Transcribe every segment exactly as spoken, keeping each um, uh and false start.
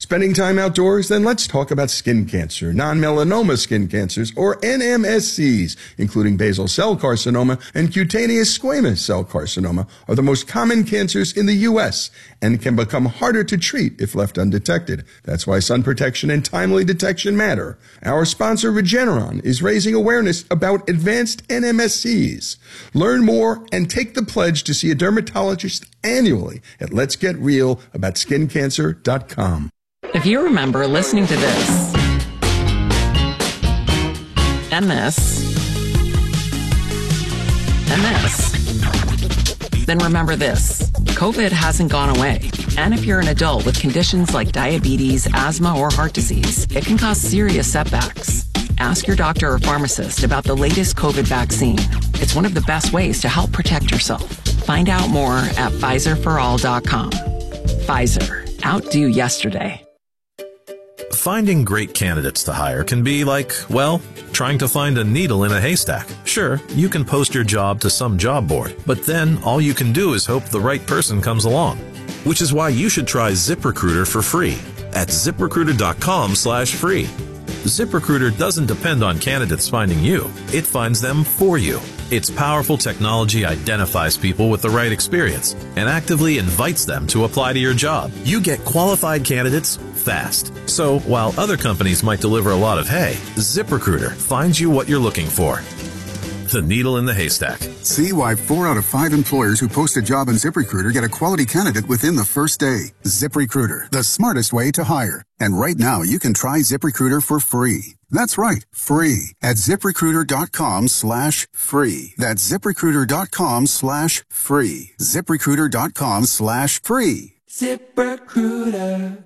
Spending time outdoors? Then let's talk about skin cancer. Non-melanoma skin cancers, or N M S Cs, including basal cell carcinoma and cutaneous squamous cell carcinoma, are the most common cancers in the U S and can become harder to treat if left undetected. That's why sun protection and timely detection matter. Our sponsor, Regeneron, is raising awareness about advanced N M S Cs. Learn more and take the pledge to see a dermatologist annually at lets get real about skin cancer dot com. If you remember listening to this, and this, and this, then remember this. COVID hasn't gone away. And if you're an adult with conditions like diabetes, asthma, or heart disease, it can cause serious setbacks. Ask your doctor or pharmacist about the latest COVID vaccine. It's one of the best ways to help protect yourself. Find out more at Pfizer for all dot com. Pfizer. Outdo yesterday. Finding great candidates to hire can be like, well, trying to find a needle in a haystack. Sure, you can post your job to some job board, but then all you can do is hope the right person comes along. Which is why you should try ZipRecruiter for free at ZipRecruiter.com slash free. ZipRecruiter doesn't depend on candidates finding you. It finds them for you. Its powerful technology identifies people with the right experience and actively invites them to apply to your job. You get qualified candidates fast. So while other companies might deliver a lot of hay, ZipRecruiter finds you what you're looking for. The needle in the haystack. See why four out of five employers who post a job on ZipRecruiter get a quality candidate within the first day. ZipRecruiter, the smartest way to hire. And right now, you can try ZipRecruiter for free. That's right, free at ZipRecruiter.com slash free. That's ZipRecruiter.com slash free. ZipRecruiter.com slash free. ZipRecruiter.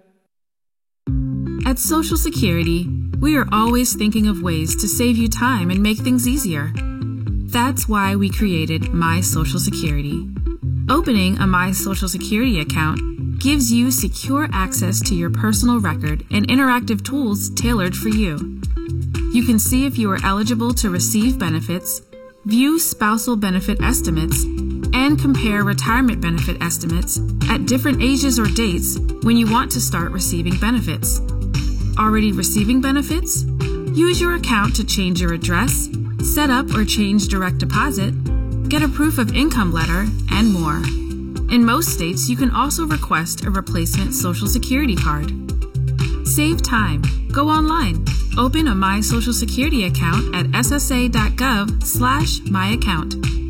At Social Security, we are always thinking of ways to save you time and make things easier. That's why we created My Social Security. Opening a My Social Security account gives you secure access to your personal record and interactive tools tailored for you. You can see if you are eligible to receive benefits, view spousal benefit estimates, and compare retirement benefit estimates at different ages or dates when you want to start receiving benefits. Already receiving benefits? Use your account to change your address, set up or change direct deposit, get a proof of income letter, and more. In most states, you can also request a replacement Social Security card. Save time. Go online. Open a My Social Security account at ssa.gov slash my account.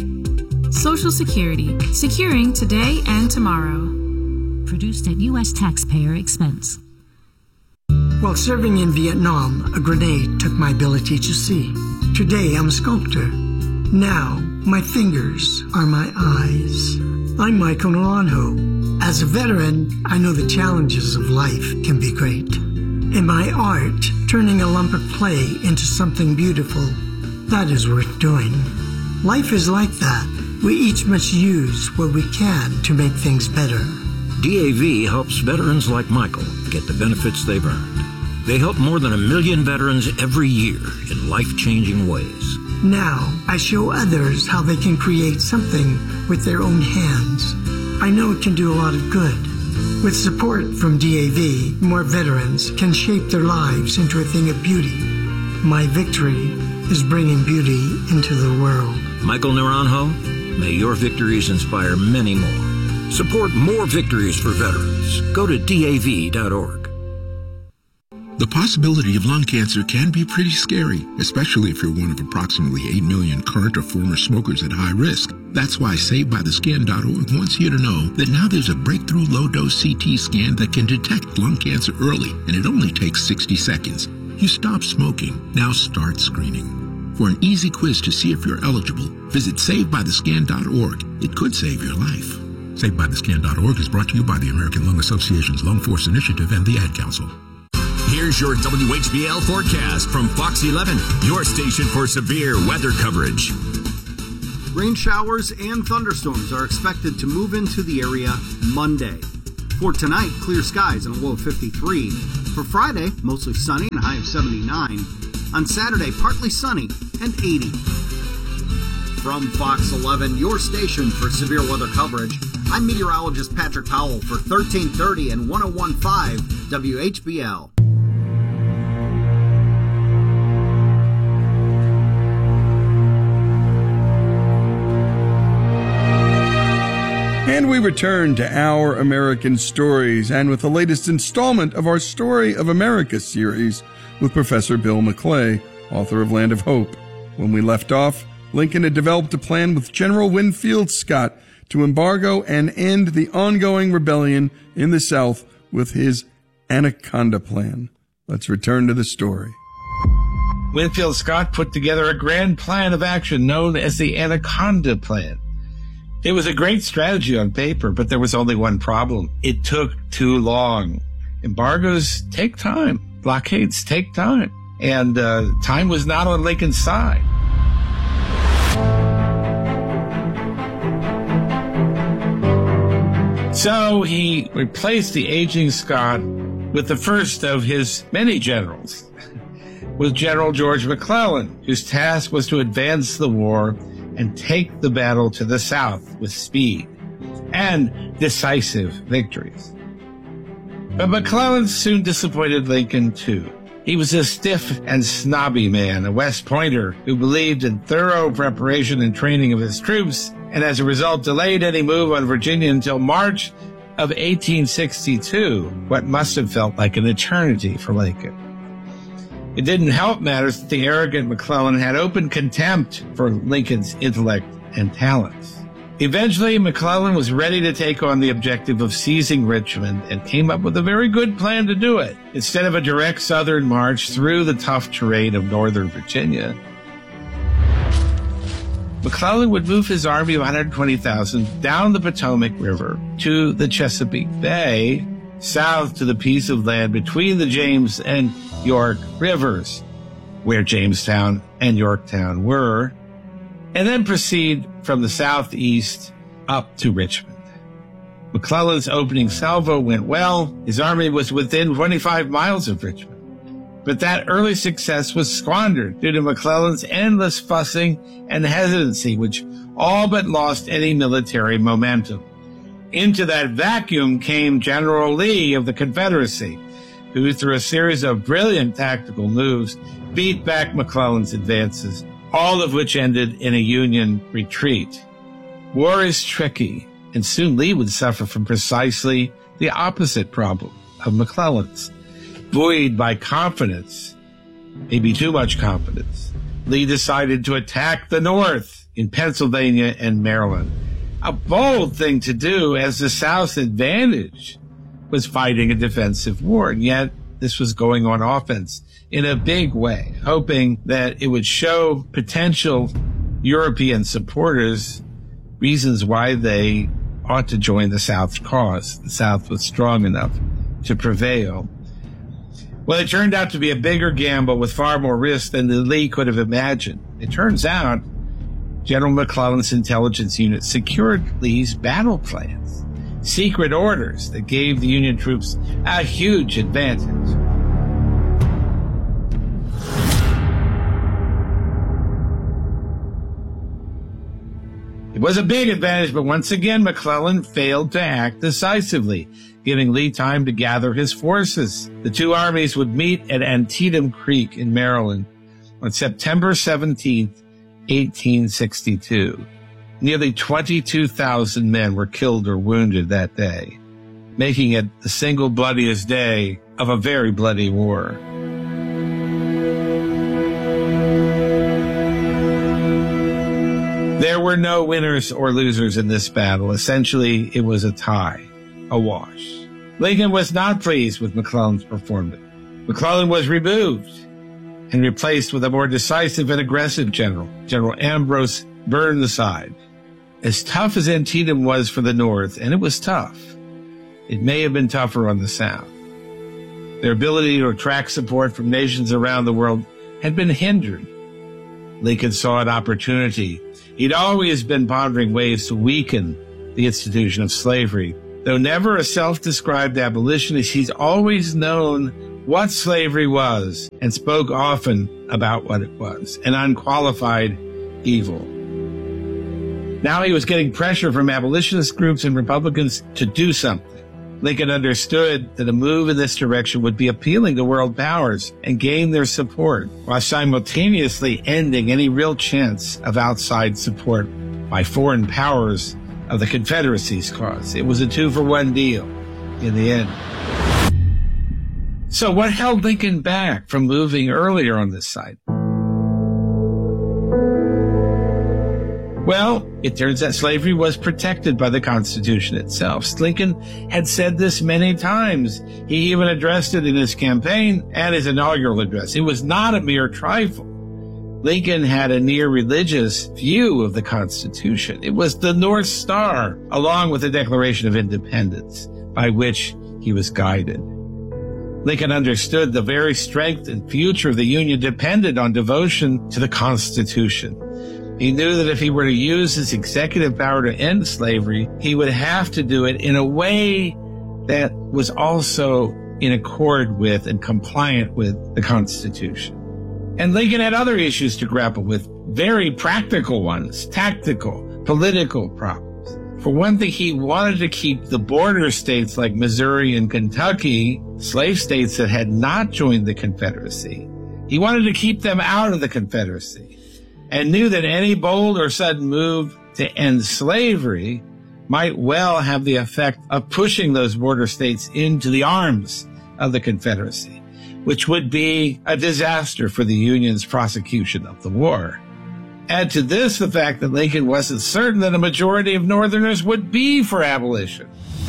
Social Security. Securing today and tomorrow. Produced at U S taxpayer expense. While serving in Vietnam, a grenade took my ability to see. Today, I'm a sculptor. Now, my fingers are my eyes. I'm Michael Naranjo. As a veteran, I know the challenges of life can be great. In my art, turning a lump of clay into something beautiful, that is worth doing. Life is like that. We each must use what we can to make things better. D A V helps veterans like Michael get the benefits they've earned. They help more than a million veterans every year in life-changing ways. Now, I show others how they can create something with their own hands. I know it can do a lot of good. With support from D A V, more veterans can shape their lives into a thing of beauty. My victory is bringing beauty into the world. Michael Naranjo, may your victories inspire many more. Support more victories for veterans. Go to D A V dot org. The possibility of lung cancer can be pretty scary, especially if you're one of approximately eight million current or former smokers at high risk. That's why Saved By The Skin dot org wants you to know that now there's a breakthrough low-dose C T scan that can detect lung cancer early, and it only takes sixty seconds. You stop smoking, now start screening. For an easy quiz to see if you're eligible, visit Saved By The Skin dot org. It could save your life. Saved By The Skin dot org is brought to you by the American Lung Association's Lung Force Initiative and the Ad Council. Here's your W H B L forecast from Fox eleven, your station for severe weather coverage. Rain showers and thunderstorms are expected to move into the area Monday. For tonight, clear skies and a low of fifty-three. For Friday, mostly sunny and a high of seventy-nine. On Saturday, partly sunny and eighty. From Fox eleven, your station for severe weather coverage, I'm meteorologist Patrick Powell for thirteen thirty and one oh one point five W H B L. And we return to Our American Stories, and with the latest installment of our Story of America series with Professor Bill McClay, author of Land of Hope. When we left off, Lincoln had developed a plan with General Winfield Scott to embargo and end the ongoing rebellion in the South with his Anaconda Plan. Let's return to the story. Winfield Scott put together a grand plan of action known as the Anaconda Plan. It was a great strategy on paper, but there was only one problem. It took too long. Embargoes take time. Blockades take time. And uh, time was not on Lincoln's side. So he replaced the aging Scott with the first of his many generals, with General George McClellan, whose task was to advance the war and take the battle to the South with speed and decisive victories. But McClellan soon disappointed Lincoln, too. He was a stiff and snobby man, a West Pointer who believed in thorough preparation and training of his troops, and as a result delayed any move on Virginia until March of eighteen sixty-two, what must have felt like an eternity for Lincoln. It didn't help matters that the arrogant McClellan had open contempt for Lincoln's intellect and talents. Eventually, McClellan was ready to take on the objective of seizing Richmond and came up with a very good plan to do it. Instead of a direct southern march through the tough terrain of northern Virginia, McClellan would move his army of one hundred twenty thousand down the Potomac River to the Chesapeake Bay, south to the piece of land between the James and York Rivers, where Jamestown and Yorktown were, and then proceed from the southeast up to Richmond. McClellan's opening salvo went well. His army was within twenty-five miles of Richmond. But that early success was squandered due to McClellan's endless fussing and hesitancy, which all but lost any military momentum. Into that vacuum came General Lee of the Confederacy, who, through a series of brilliant tactical moves, beat back McClellan's advances, all of which ended in a Union retreat. War is tricky, and soon Lee would suffer from precisely the opposite problem of McClellan's. Buoyed by confidence, maybe too much confidence, Lee decided to attack the North in Pennsylvania and Maryland. A bold thing to do, as the South's advantage was fighting a defensive war, and yet this was going on offense in a big way, hoping that it would show potential European supporters reasons why they ought to join the South's cause. The South was strong enough to prevail. Well, it turned out to be a bigger gamble with far more risk than the Lee could have imagined. It turns out General McClellan's intelligence unit secured Lee's battle plans, secret orders that gave the Union troops a huge advantage. It was a big advantage, but once again, McClellan failed to act decisively, giving Lee time to gather his forces. The two armies would meet at Antietam Creek in Maryland on September seventeenth, eighteen sixty-two. Nearly twenty-two thousand men were killed or wounded that day, making it the single bloodiest day of a very bloody war. There were no winners or losers in this battle. Essentially, it was a tie, a wash. Lincoln was not pleased with McClellan's performance. McClellan was removed and replaced with a more decisive and aggressive general, General Ambrose Burnside. As tough as Antietam was for the North, and it was tough, it may have been tougher on the South. Their ability to attract support from nations around the world had been hindered. Lincoln saw an opportunity. He'd always been pondering ways to weaken the institution of slavery. Though never a self-described abolitionist, he's always known what slavery was and spoke often about what it was, an unqualified evil. Now he was getting pressure from abolitionist groups and Republicans to do something. Lincoln understood that a move in this direction would be appealing to world powers and gain their support, while simultaneously ending any real chance of outside support by foreign powers of the Confederacy's cause. It was a two-for-one deal in the end. So what held Lincoln back from moving earlier on this side? Well, it turns out slavery was protected by the Constitution itself. Lincoln had said this many times. He even addressed it in his campaign and his inaugural address. It was not a mere trifle. Lincoln had a near religious view of the Constitution. It was the North Star, along with the Declaration of Independence, by which he was guided. Lincoln understood the very strength and future of the Union depended on devotion to the Constitution. He knew that if he were to use his executive power to end slavery, he would have to do it in a way that was also in accord with and compliant with the Constitution. And Lincoln had other issues to grapple with, very practical ones, tactical, political problems. For one thing, he wanted to keep the border states like Missouri and Kentucky, slave states that had not joined the Confederacy. He wanted to keep them out of the Confederacy, and knew that any bold or sudden move to end slavery might well have the effect of pushing those border states into the arms of the Confederacy, which would be a disaster for the Union's prosecution of the war. Add to this the fact that Lincoln wasn't certain that a majority of Northerners would be for abolition.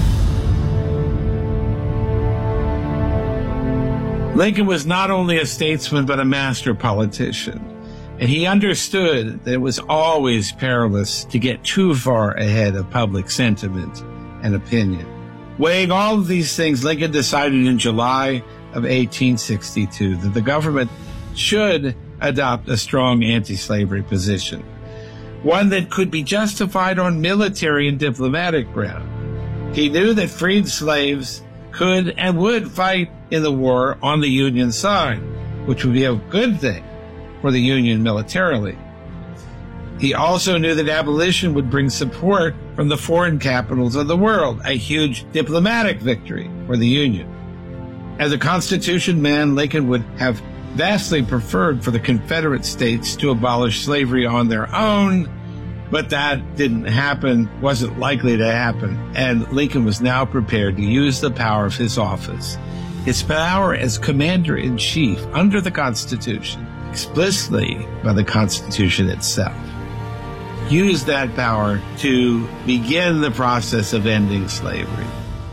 Lincoln was not only a statesman, but a master politician. And he understood that it was always perilous to get too far ahead of public sentiment and opinion. Weighing all of these things, Lincoln decided in July of eighteen sixty-two that the government should adopt a strong anti-slavery position, one that could be justified on military and diplomatic ground. He knew that freed slaves could and would fight in the war on the Union side, which would be a good thing for the Union militarily. He also knew that abolition would bring support from the foreign capitals of the world, a huge diplomatic victory for the Union. As a Constitution man, Lincoln would have vastly preferred for the Confederate states to abolish slavery on their own, but that didn't happen, wasn't likely to happen, and Lincoln was now prepared to use the power of his office, his power as Commander-in-Chief under the Constitution, explicitly by the Constitution itself. Use that power to begin the process of ending slavery.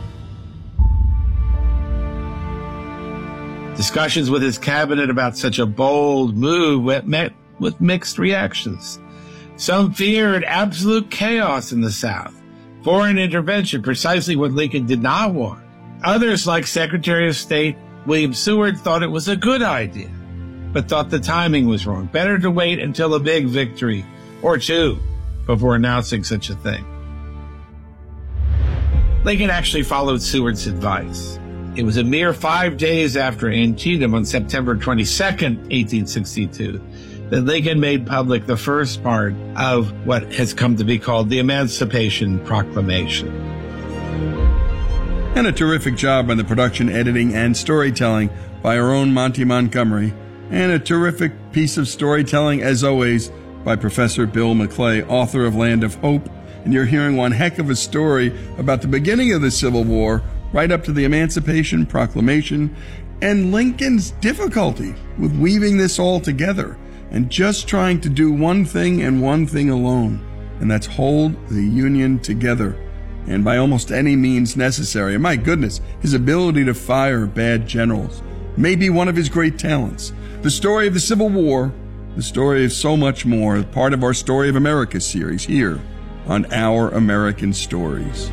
Discussions with his cabinet about such a bold move met with mixed reactions. Some feared absolute chaos in the South, foreign intervention, precisely what Lincoln did not want. Others, like Secretary of State William Seward, thought it was a good idea, but thought the timing was wrong. Better to wait until a big victory or two before announcing such a thing. Lincoln actually followed Seward's advice. It was a mere five days after Antietam on September twenty-second, eighteen sixty-two, that Lincoln made public the first part of what has come to be called the Emancipation Proclamation. And a terrific job on the production, editing, and storytelling by our own Monty Montgomery. And a terrific piece of storytelling, as always, by Professor Bill McClay, author of Land of Hope. And you're hearing one heck of a story about the beginning of the Civil War, right up to the Emancipation Proclamation, and Lincoln's difficulty with weaving this all together and just trying to do one thing and one thing alone, and that's hold the Union together, and by almost any means necessary. And my goodness, his ability to fire bad generals may be one of his great talents. The story of the Civil War, the story of so much more, part of our Story of America series here on Our American Stories.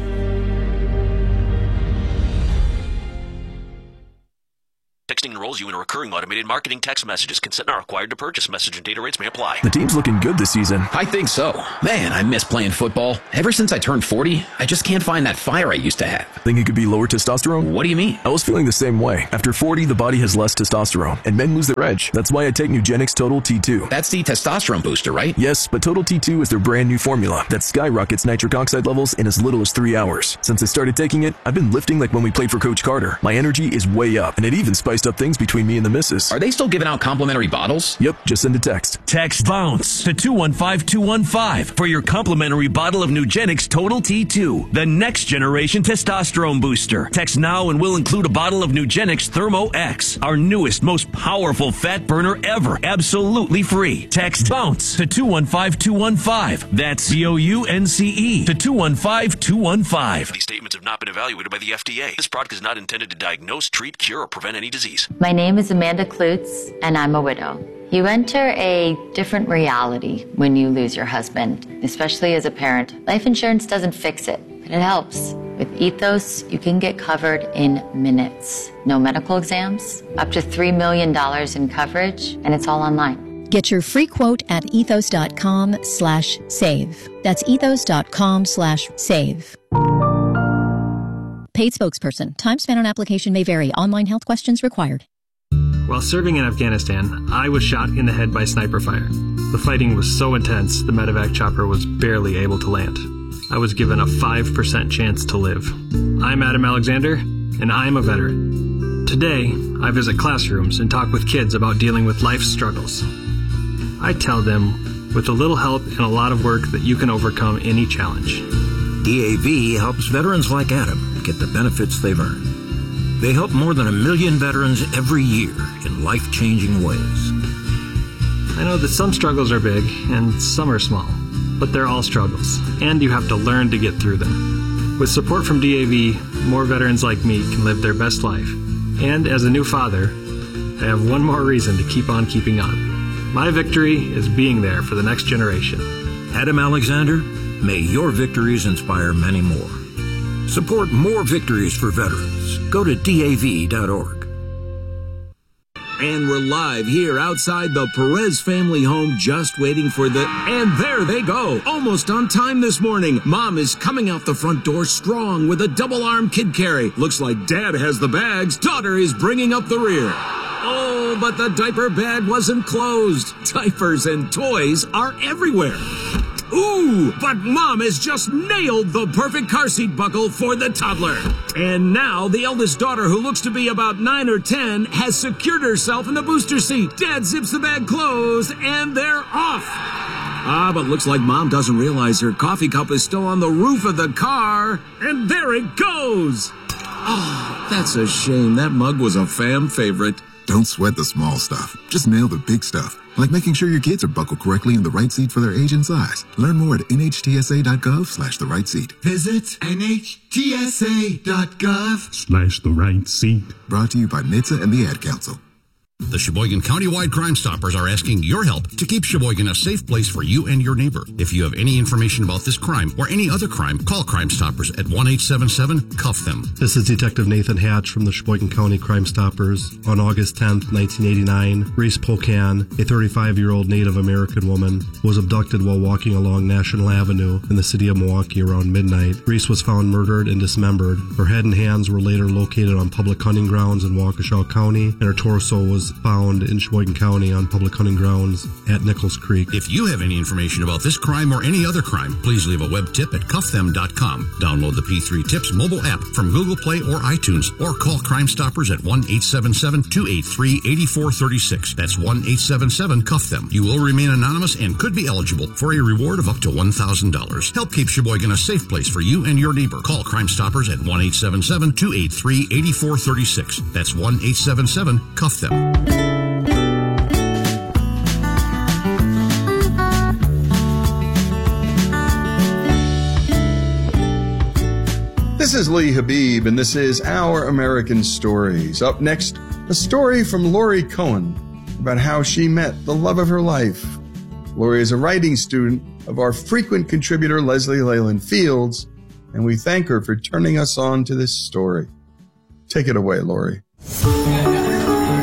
Texting enrolls you in a recurring automated marketing text messages. Consent not required to purchase. Message and data rates may apply. The team's looking good this season. I think so. Man, I miss playing football. Ever since I turned forty, I just can't find that fire I used to have. Think it could be lower testosterone? What do you mean? I was feeling the same way. After forty, the body has less testosterone, and men lose their edge. That's why I take Nugenix Total T two. That's the testosterone booster, right? Yes, but Total T two is their brand new formula that skyrockets nitric oxide levels in as little as three hours. Since I started taking it, I've been lifting like when we played for Coach Carter. My energy is way up, and it even spiced up things between me and the missus. Are they still giving out complimentary bottles? Yep, just send a text. Text BOUNCE to two one five two one five for your complimentary bottle of Nugenix Total T two, the next generation testosterone booster. Text now and we'll include a bottle of Nugenix Thermo X, our newest, most powerful fat burner ever, absolutely free. Text BOUNCE to two one five two one five. That's B O U N C E to two one five two one five. These statements have not been evaluated by the F D A. This product is not intended to diagnose, treat, cure, or prevent any disease. My name is Amanda Klutz, and I'm a widow. You enter a different reality when you lose your husband, especially as a parent. Life insurance doesn't fix it, but it helps. With Ethos, you can get covered in minutes. No medical exams, up to three million dollars in coverage, and it's all online. Get your free quote at ethos.com slash save. That's ethos.com slash save. Paid spokesperson. Time spent on application may vary. Online health questions required. While serving in Afghanistan, I was shot in the head by sniper fire. The fighting was so intense, the medevac chopper was barely able to land. I was given a five percent chance to live. I'm Adam Alexander, and I'm a veteran. Today, I visit classrooms and talk with kids about dealing with life's struggles. I tell them, with a little help and a lot of work, that you can overcome any challenge. D A V helps veterans like Adam get the benefits they've earned. They help more than a million veterans every year in life-changing ways. I know that some struggles are big and some are small, but they're all struggles, and you have to learn to get through them. With support from D A V, more veterans like me can live their best life. And as a new father, I have one more reason to keep on keeping on. My victory is being there for the next generation. Adam Alexander, may your victories inspire many more. Support more victories for veterans. Go to D A V dot org. And we're live here outside the Perez family home, just waiting for the... And there they go, almost on time this morning. Mom is coming out the front door strong with a double-arm kid carry. Looks like Dad has the bags. Daughter is bringing up the rear. Oh, but the diaper bag wasn't closed. Diapers and toys are everywhere. Ooh, but Mom has just nailed the perfect car seat buckle for the toddler. And now the eldest daughter, who looks to be about nine or ten, has secured herself in the booster seat. Dad zips the bag closed, and they're off. Ah, but looks like Mom doesn't realize her coffee cup is still on the roof of the car. And there it goes. Oh, that's a shame. That mug was a fam favorite. Don't sweat the small stuff. Just nail the big stuff, like making sure your kids are buckled correctly in the right seat for their age and size. Learn more at N H T S A dot gov slash the right seat. Visit N H T S A dot gov Slash the right seat. Brought to you by N H T S A and the Ad Council. The Sheboygan Countywide Crime Stoppers are asking your help to keep Sheboygan a safe place for you and your neighbor. If you have any information about this crime or any other crime, call Crime Stoppers at one eight seven seven, C U F them. This is Detective Nathan Hatch from the Sheboygan County Crime Stoppers. On August tenth, nineteen eighty-nine, Reese Pocan, a thirty-five-year-old Native American woman, was abducted while walking along National Avenue in the city of Milwaukee around midnight. Reese was found murdered and dismembered. Her head and hands were later located on public hunting grounds in Waukesha County, and her torso was found in Sheboygan County on public hunting grounds at Nichols Creek. If you have any information about this crime or any other crime, please leave a web tip at cuff them dot com. Download the P three Tips mobile app from Google Play or iTunes, or call Crime Stoppers at one eight seven seven, two eight three, eight four three six. That's one eight seven seven, C U F them. You will remain anonymous and could be eligible for a reward of up to one thousand dollars. Help keep Sheboygan a safe place for you and your neighbor. Call Crime Stoppers at one eight seven seven, two eight three, eight four three six. That's one eight seven seven, C U F them. This is Lee Habib, and this is Our American Stories. Up next, a story from Lori Cohen about how she met the love of her life. Lori is a writing student of our frequent contributor, Leslie Leyland Fields, and we thank her for turning us on to this story. Take it away, Lori.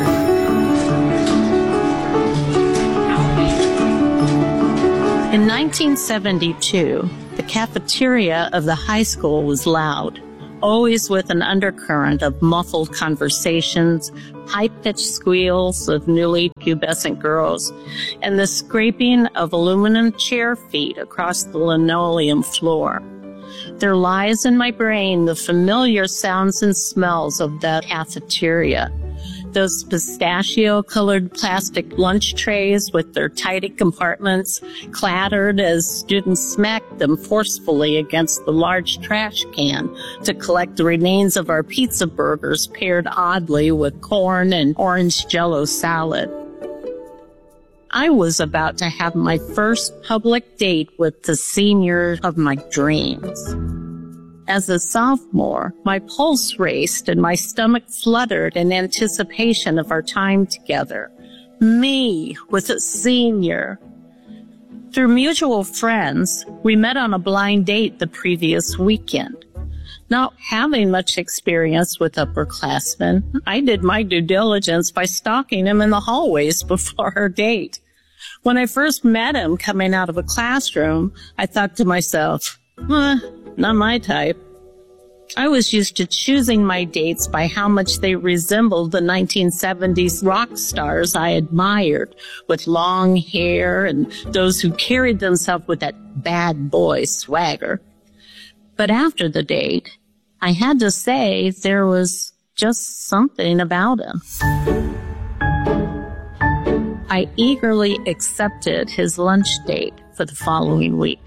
In nineteen seventy-two, the cafeteria of the high school was loud, always with an undercurrent of muffled conversations, high-pitched squeals of newly pubescent girls, and the scraping of aluminum chair feet across the linoleum floor. There lies in my brain the familiar sounds and smells of that cafeteria. Those pistachio-colored plastic lunch trays with their tidy compartments clattered as students smacked them forcefully against the large trash can to collect the remains of our pizza burgers paired oddly with corn and orange Jell-O salad. I was about to have my first public date with the senior of my dreams. As a sophomore, my pulse raced and my stomach fluttered in anticipation of our time together. Me with a senior. Through mutual friends, we met on a blind date the previous weekend. Not having much experience with upperclassmen, I did my due diligence by stalking him in the hallways before our date. When I first met him coming out of a classroom, I thought to myself, eh, not my type. I was used to choosing my dates by how much they resembled the nineteen seventies rock stars I admired, with long hair and those who carried themselves with that bad boy swagger. But after the date, I had to say there was just something about him. I eagerly accepted his lunch date for the following week.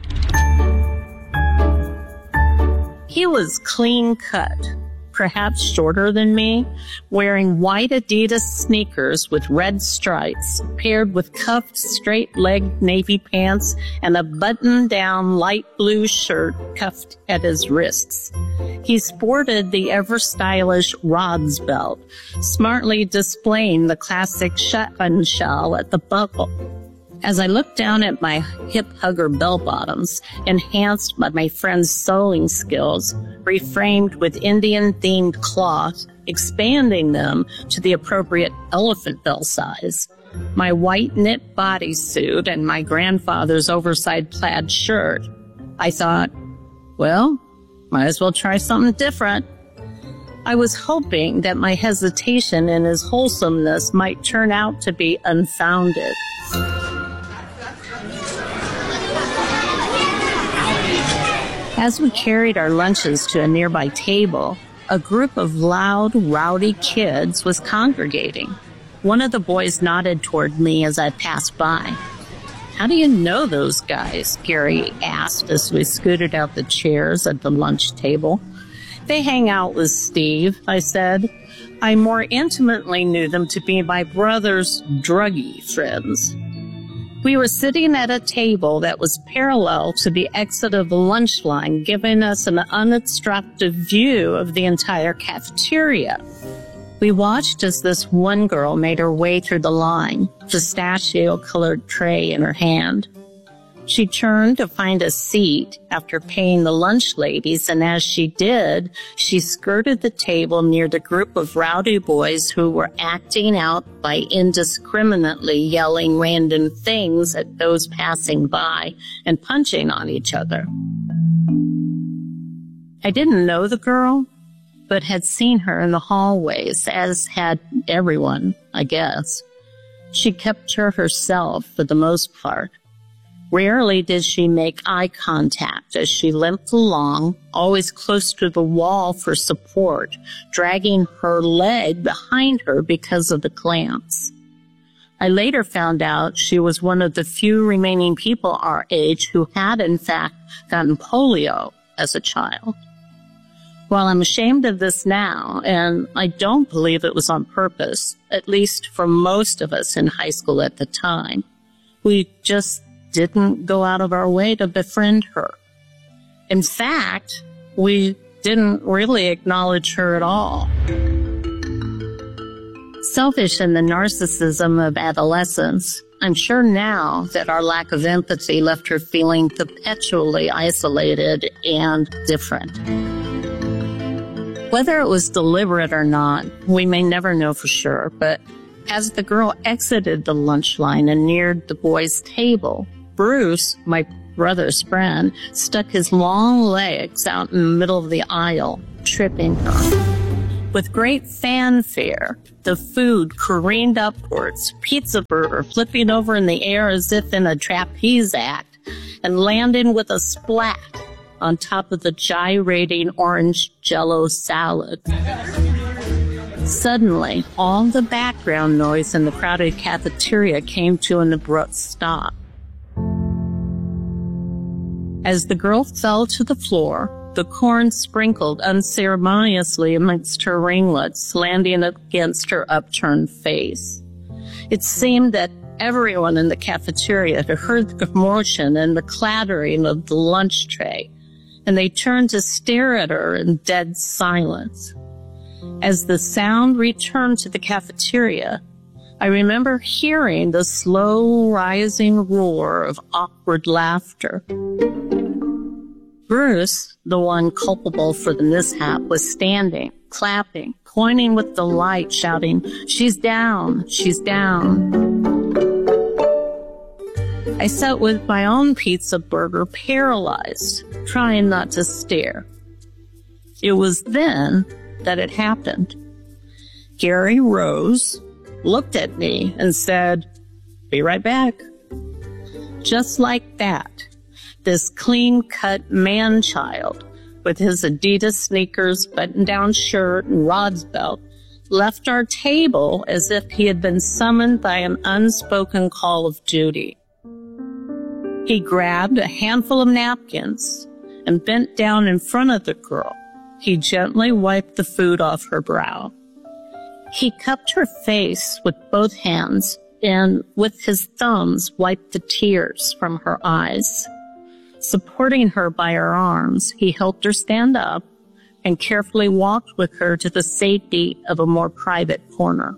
He was clean cut, perhaps shorter than me, wearing white Adidas sneakers with red stripes, paired with cuffed straight-legged navy pants and a button-down light blue shirt cuffed at his wrists. He sported the ever-stylish Rods belt, smartly displaying the classic shotgun shell at the buckle. As I looked down at my hip-hugger bell-bottoms, enhanced by my friend's sewing skills, reframed with Indian-themed cloth, expanding them to the appropriate elephant bell size, my white knit bodysuit and my grandfather's oversized plaid shirt, I thought, well, might as well try something different. I was hoping that my hesitation in his wholesomeness might turn out to be unfounded. As we carried our lunches to a nearby table, a group of loud, rowdy kids was congregating. One of the boys nodded toward me as I passed by. "How do you know those guys?" Gary asked as we scooted out the chairs at the lunch table. "They hang out with Steve," I said. I more intimately knew them to be my brother's druggie friends. We were sitting at a table that was parallel to the exit of the lunch line, giving us an unobstructed view of the entire cafeteria. We watched as this one girl made her way through the line, pistachio-colored tray in her hand. She turned to find a seat after paying the lunch ladies, and as she did, she skirted the table near the group of rowdy boys who were acting out by indiscriminately yelling random things at those passing by and punching on each other. I didn't know the girl, but had seen her in the hallways, as had everyone, I guess. She kept to herself for the most part. Rarely did she make eye contact as she limped along, always close to the wall for support, dragging her leg behind her because of the clamps. I later found out she was one of the few remaining people our age who had, in fact, gotten polio as a child. While I'm ashamed of this now, and I don't believe it was on purpose, at least for most of us in high school at the time, we just didn't go out of our way to befriend her. In fact, we didn't really acknowledge her at all. Selfish in the narcissism of adolescence, I'm sure now that our lack of empathy left her feeling perpetually isolated and different. Whether it was deliberate or not, we may never know for sure, but as the girl exited the lunch line and neared the boys' table, Bruce, my brother's friend, stuck his long legs out in the middle of the aisle, tripping her. With great fanfare, the food careened upwards, Pizza Burger flipping over in the air as if in a trapeze act, and landing with a splat on top of the gyrating orange Jell-O salad. Suddenly, all the background noise in the crowded cafeteria came to an abrupt stop. As the girl fell to the floor, the corn sprinkled unceremoniously amongst her ringlets, landing against her upturned face. It seemed that everyone in the cafeteria had heard the commotion and the clattering of the lunch tray, and they turned to stare at her in dead silence. As the sound returned to the cafeteria, I remember hearing the slow rising roar of awkward laughter. Bruce, the one culpable for the mishap, was standing, clapping, pointing with delight, shouting, "She's down, she's down." I sat with my own Pizza Burger paralyzed, trying not to stare. It was then that it happened. Gary rose, looked at me, and said, "Be right back." Just like that, this clean-cut man-child, with his Adidas sneakers, button-down shirt, and Rod's belt, left our table as if he had been summoned by an unspoken call of duty. He grabbed a handful of napkins and bent down in front of the girl. He gently wiped the food off her brow. He cupped her face with both hands and, with his thumbs, wiped the tears from her eyes. Supporting her by her arms, he helped her stand up and carefully walked with her to the safety of a more private corner.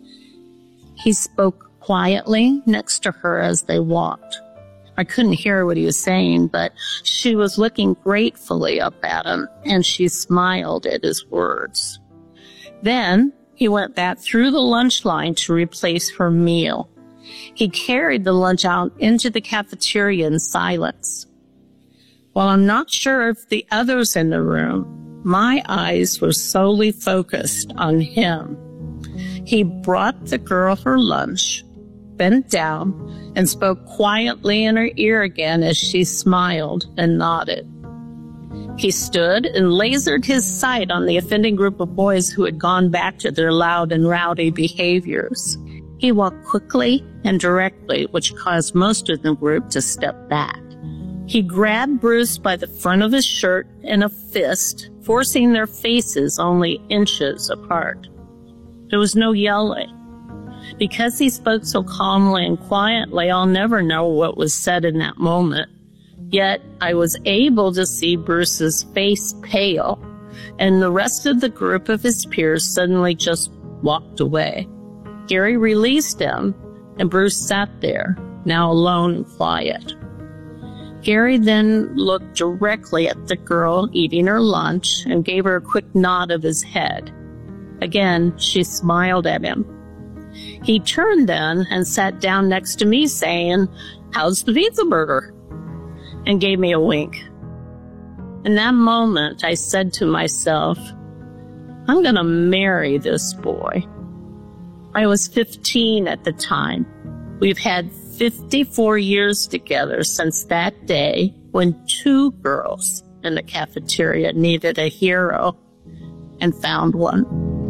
He spoke quietly next to her as they walked. I couldn't hear what he was saying, but she was looking gratefully up at him, and she smiled at his words. Then he went back through the lunch line to replace her meal. He carried the lunch out into the cafeteria in silence. While I'm not sure if the others in the room, my eyes were solely focused on him. He brought the girl her lunch, bent down, and spoke quietly in her ear again as she smiled and nodded. He stood and lasered his sight on the offending group of boys who had gone back to their loud and rowdy behaviors. He walked quickly and directly, which caused most of the group to step back. He grabbed Bruce by the front of his shirt in a fist, forcing their faces only inches apart. There was no yelling. Because he spoke so calmly and quietly, I'll never know what was said in that moment. Yet I was able to see Bruce's face pale, and the rest of the group of his peers suddenly just walked away. Gary released him, and Bruce sat there, now alone and quiet. Gary then looked directly at the girl eating her lunch and gave her a quick nod of his head. Again, she smiled at him. He turned then and sat down next to me saying, "How's the Pizza Burger?" and gave me a wink. In that moment, I said to myself, I'm going to marry this boy. I was fifteen at the time. We've had fifty-four years together since that day when two girls in the cafeteria needed a hero and found one.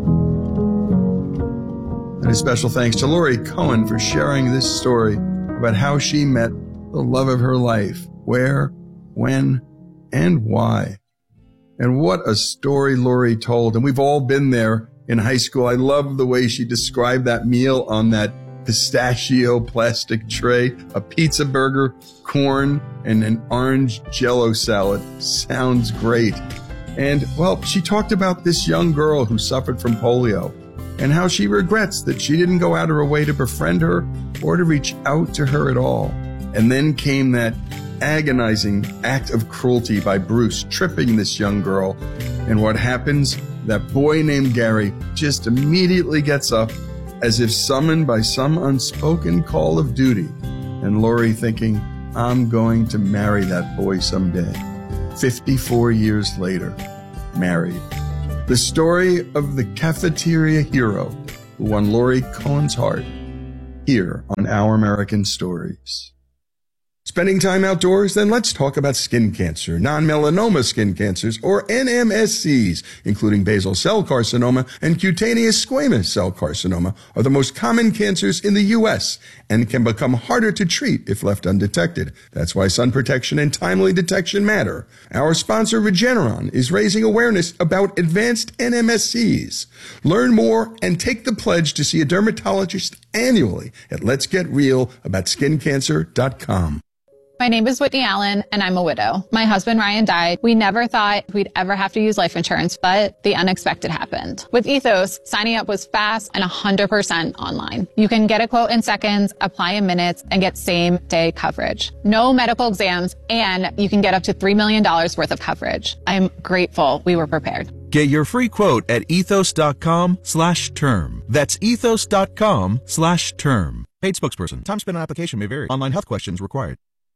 And a special thanks to Laurie Cohen for sharing this story about how she met the love of her life, where, when, and why. And what a story Laurie told. And we've all been there in high school. I love the way she described that meal on that pistachio plastic tray, a pizza burger, corn, and an orange Jell-O salad. Sounds great. And, well, she talked about this young girl who suffered from polio and how she regrets that she didn't go out of her way to befriend her or to reach out to her at all. And then came that agonizing act of cruelty by Bruce, tripping this young girl. And what happens? That boy named Gary just immediately gets up as if summoned by some unspoken call of duty. And Laurie thinking, I'm going to marry that boy someday. fifty-four years later, married. The story of the cafeteria hero who won Laurie Cohen's heart, here on Our American Stories. Spending time outdoors? Then let's talk about skin cancer, non-melanoma skin cancers, or N M S Cs, including basal cell carcinoma and cutaneous squamous cell carcinoma, are the most common cancers in the U S and can become harder to treat if left undetected. That's why sun protection and timely detection matter. Our sponsor, Regeneron, is raising awareness about advanced N M S Cs. Learn more and take the pledge to see a dermatologist annually at lets get real about skin cancer dot com. My name is Whitney Allen, and I'm a widow. My husband, Ryan, died. We never thought we'd ever have to use life insurance, but the unexpected happened. With Ethos, signing up was fast and one hundred percent online. You can get a quote in seconds, apply in minutes, and get same-day coverage. No medical exams, and you can get up to three million dollars worth of coverage. I'm grateful we were prepared. Get your free quote at ethos.com slash term. That's ethos.com slash term. Paid spokesperson. Time spent on application may vary. Online health questions required.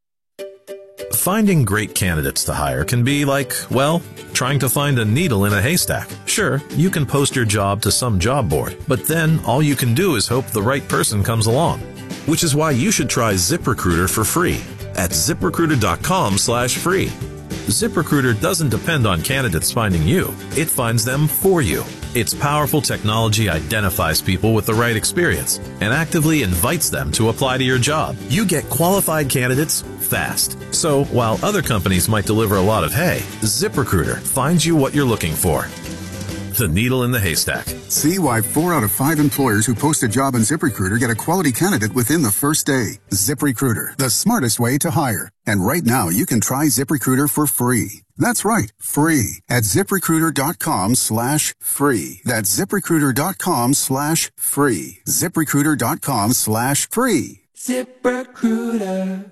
Finding great candidates to hire can be like, well, trying to find a needle in a haystack. Sure, you can post your job to some job board, but then all you can do is hope the right person comes along. Which is why you should try ZipRecruiter for free at ZipRecruiter.com slash free. ZipRecruiter doesn't depend on candidates finding you. It finds them for you. Its powerful technology identifies people with the right experience and actively invites them to apply to your job. You get qualified candidates fast. So while other companies might deliver a lot of hay, ZipRecruiter finds you what you're looking for. The needle in the haystack. See why four out of five employers who post a job on ZipRecruiter get a quality candidate within the first day. ZipRecruiter, the smartest way to hire. And right now, you can try ZipRecruiter for free. That's right, free at ZipRecruiter.com slash free. That's ZipRecruiter.com slash free. ZipRecruiter.com slash free. ZipRecruiter.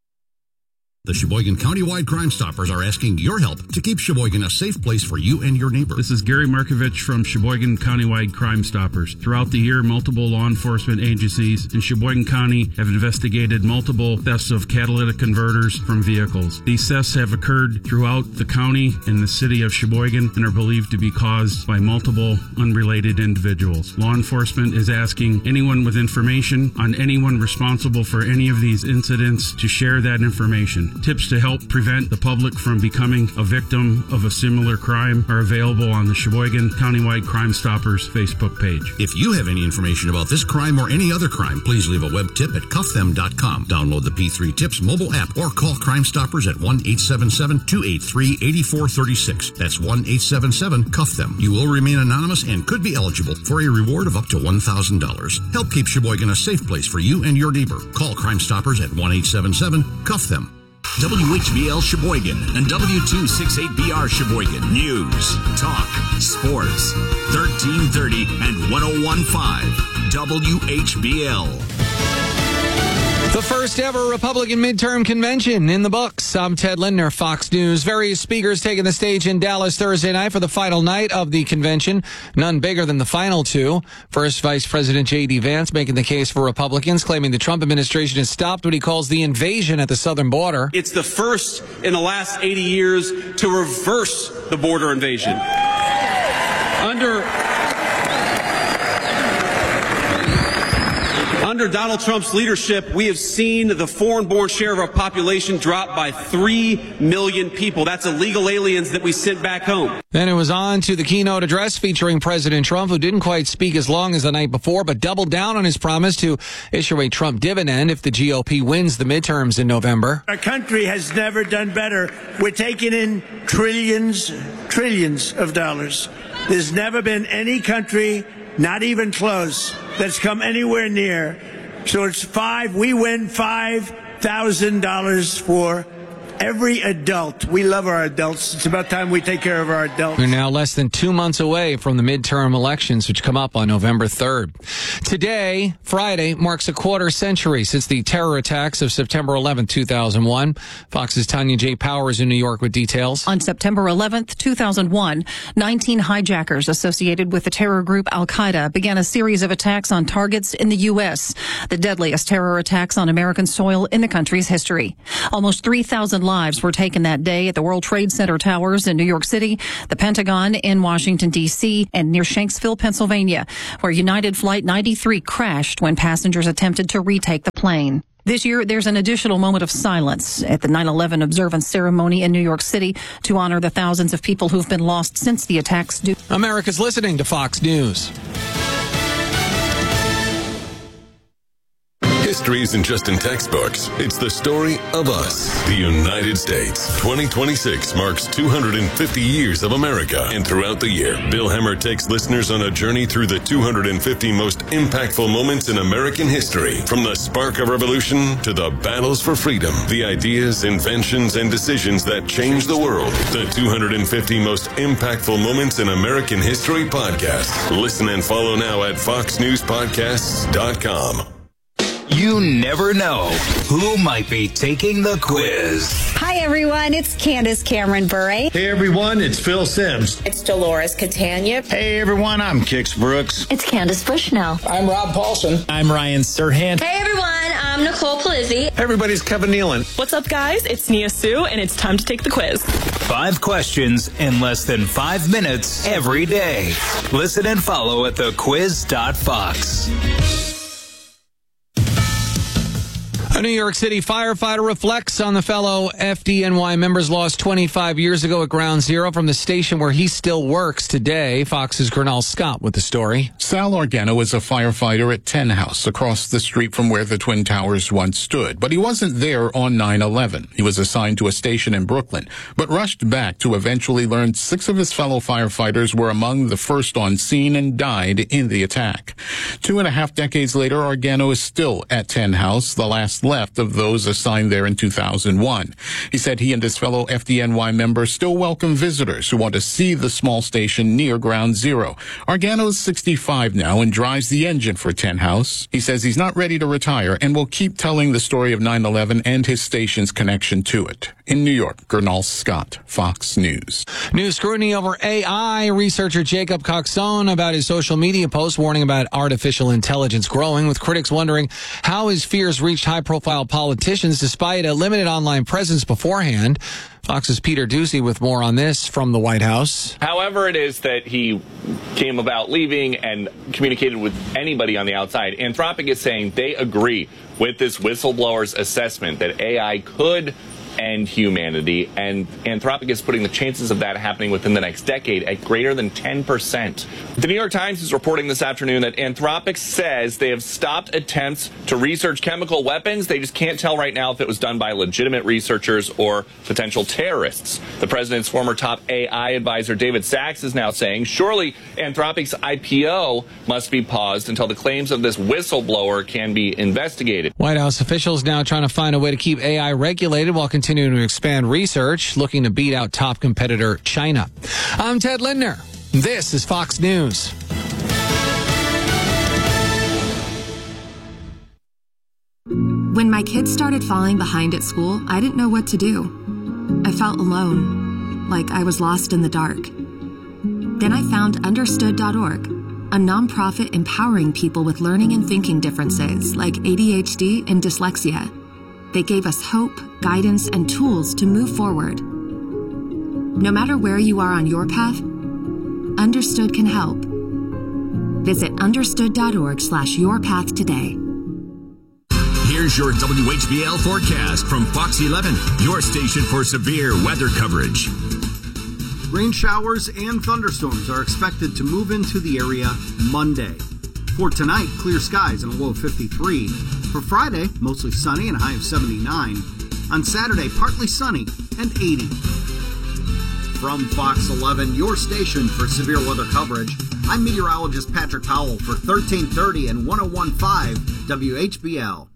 The Sheboygan Countywide Crime Stoppers are asking your help to keep Sheboygan a safe place for you and your neighbor. This is Gary Markovich from Sheboygan Countywide Crime Stoppers. Throughout the year, multiple law enforcement agencies in Sheboygan County have investigated multiple thefts of catalytic converters from vehicles. These thefts have occurred throughout the county and the city of Sheboygan and are believed to be caused by multiple unrelated individuals. Law enforcement is asking anyone with information on anyone responsible for any of these incidents to share that information. Tips to help prevent the public from becoming a victim of a similar crime are available on the Sheboygan Countywide Crime Stoppers Facebook page. If you have any information about this crime or any other crime, please leave a web tip at cuff them dot com. Download the P three Tips mobile app or call Crime Stoppers at one eight seven seven, two eight three, eight four three six. That's one eight seven seven, cuff them. You will remain anonymous and could be eligible for a reward of up to one thousand dollars. Help keep Sheboygan a safe place for you and your neighbor. Call Crime Stoppers at one eight seven seven, cuff them. W H B L Sheboygan and W two sixty-eight B R Sheboygan. News, talk, sports. thirteen thirty and one oh one point five W H B L. The first ever Republican midterm convention in the books. I'm Ted Lindner, Fox News. Various speakers taking the stage in Dallas Thursday night for the final night of the convention. None bigger than the final two. First, Vice President J D. Vance making the case for Republicans, claiming the Trump administration has stopped what he calls the invasion at the southern border. It's the first in the last eighty years to reverse the border invasion. Under... Under Donald Trump's leadership, we have seen the foreign-born share of our population drop by three million people. That's illegal aliens that we sent back home. Then it was on to the keynote address featuring President Trump, who didn't quite speak as long as the night before, but doubled down on his promise to issue a Trump dividend if the G O P wins the midterms in November. Our country has never done better. We're taking in trillions, trillions of dollars. There's never been any country, not even close, that's come anywhere near. So it's five, we win five thousand dollars for every adult. We love our adults. It's about time we take care of our adults. We're now less than two months away from the midterm elections, which come up on November third. Today, Friday, marks a quarter century since the terror attacks of September eleventh, two thousand one. Fox's Tanya J. Powers in New York with details. On September eleventh, two thousand one, nineteen hijackers associated with the terror group Al-Qaeda began a series of attacks on targets in the U S, the deadliest terror attacks on American soil in the country's history. Almost three thousand lives were taken that day at the World Trade Center towers in New York City, the Pentagon in Washington, D C, and near Shanksville, Pennsylvania, where United Flight ninety-three crashed when passengers attempted to retake the plane. This year, there's an additional moment of silence at the nine eleven observance ceremony in New York City to honor the thousands of people who've been lost since the attacks. America's listening to Fox News. History isn't just in textbooks. It's the story of us, the United States. twenty twenty-six marks two hundred fifty years of America. And throughout the year, Bill Hemmer takes listeners on a journey through the two hundred fifty most impactful moments in American history. From the spark of revolution to the battles for freedom, the ideas, inventions, and decisions that changed the world. The two hundred fifty most impactful moments in American history podcast. Listen and follow now at fox news podcasts dot com. You never know who might be taking the quiz. Hi, everyone. It's Candace Cameron Bure. Hey, everyone. It's Phil Sims. It's Dolores Catania. Hey, everyone. I'm Kix Brooks. It's Candace Bushnell. I'm Rob Paulson. I'm Ryan Serhant. Hey, everyone. I'm Nicole Palizzi. Everybody's Kevin Nealon. What's up, guys? It's Nia Sue, and it's time to take the quiz. Five questions in less than five minutes every day. Listen and follow at the quiz dot fox. A New York City firefighter reflects on the fellow F D N Y members lost twenty-five years ago at Ground Zero from the station where he still works today. Fox's Gernal Scott with the story. Sal Argano is a firefighter at Ten House, across the street from where the Twin Towers once stood. But he wasn't there on nine eleven. He was assigned to a station in Brooklyn, but rushed back to eventually learn six of his fellow firefighters were among the first on scene and died in the attack. Two and a half decades later, Argano is still at Ten House, the last left of those assigned there in two thousand one. He said he and his fellow F D N Y members still welcome visitors who want to see the small station near Ground Zero. Argano is sixty-five now and drives the engine for Ten House. He says he's not ready to retire and will keep telling the story of nine eleven and his station's connection to it. In New York, Gernal Scott, Fox News. New scrutiny over A I. Researcher Jacob Coxone about his social media post warning about artificial intelligence growing, with critics wondering how his fears reached high-profile politicians despite a limited online presence beforehand. Fox's Peter Doocy with more on this from the White House. However it is that he came about leaving and communicated with anybody on the outside, Anthropic is saying they agree with this whistleblower's assessment that A I could end humanity, and Anthropic is putting the chances of that happening within the next decade at greater than ten percent. The New York Times is reporting this afternoon that Anthropic says they have stopped attempts to research chemical weapons. They just can't tell right now if it was done by legitimate researchers or potential terrorists. The president's former top A I advisor, David Sachs, is now saying surely Anthropic's I P O must be paused until the claims of this whistleblower can be investigated. White House officials now trying to find a way to keep A I regulated while continuing to expand research, looking to beat out top competitor China. I'm Ted Lindner. This is Fox News. When my kids started falling behind at school, I didn't know what to do. I felt alone, like I was lost in the dark. Then I found understood dot org, a nonprofit empowering people with learning and thinking differences like A D H D and dyslexia. They gave us hope, guidance, and tools to move forward. No matter where you are on your path, Understood can help. Visit understood dot org slash your path today. Here's your W H B L forecast from Fox eleven, your station for severe weather coverage. Rain showers and thunderstorms are expected to move into the area Monday. For tonight, clear skies and a low of fifty-three. For Friday, mostly sunny and a high of seventy-nine. On Saturday, partly sunny and eighty. From Fox eleven, your station for severe weather coverage, I'm meteorologist Patrick Powell for thirteen thirty and one oh one point five W H B L.